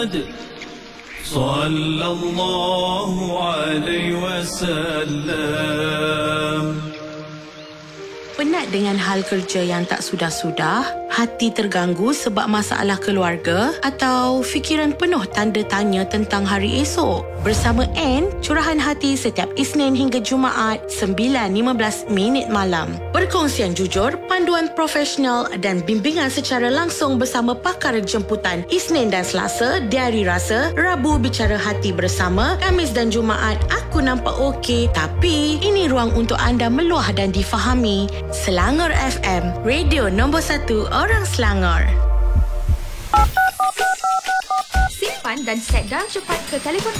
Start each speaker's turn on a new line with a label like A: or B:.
A: Sallallahu alaihi wasallam.
B: Penat dengan hal kerja yang tak sudah-sudah? Hati terganggu sebab masalah keluarga? Atau fikiran penuh tanda tanya tentang hari esok? Bersama Anne, Curahan Hati setiap Isnin hingga Jumaat 9.15 malam. Perkongsian jujur, panduan profesional dan bimbingan secara langsung bersama pakar jemputan Isnin dan Selasa, Diari Rasa, Rabu Bicara Hati bersama, Khamis dan Jumaat Aku Nampak Okey. Tapi ini ruang untuk anda meluah dan difahami. Selangor FM, radio nombor 1 orang Selangor.
C: Simpan dan set data cepat ke telefon